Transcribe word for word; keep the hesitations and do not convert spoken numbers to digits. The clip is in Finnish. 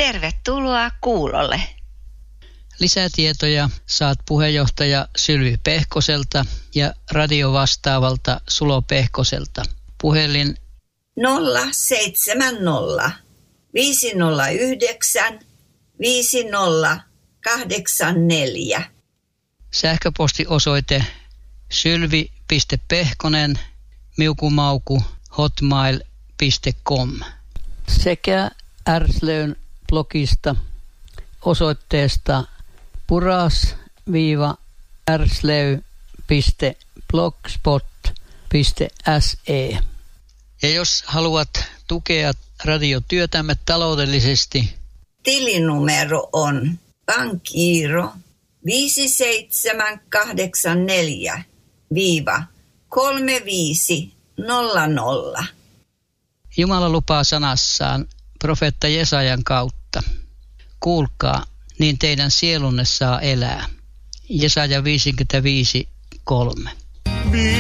Tervetuloa kuulolle. Lisätietoja saat puheenjohtaja Sylvi Pehkoselta ja radiovastaavalta Sulo Pehkoselta. Puhelin nolla seitsemän nolla viisi nolla yhdeksän viisi nolla kahdeksan neljä. Sähköpostiosoite sylvi piste pehkonen miukumauku hotmail piste com sekä Ärslön blogista osoitteesta puras-ärslöy piste blogspot piste se. Ja jos haluat tukea radiotyötämme taloudellisesti, tilinumero on pankkiiro viisi seitsemän kahdeksan neljä kolme viisi nolla nolla. Jumala lupaa sanassaan profeetta Jesajan kautta. Kuulkaa, niin teidän sielunne saa elää. Jesaja viisikymmentäviisi kolme.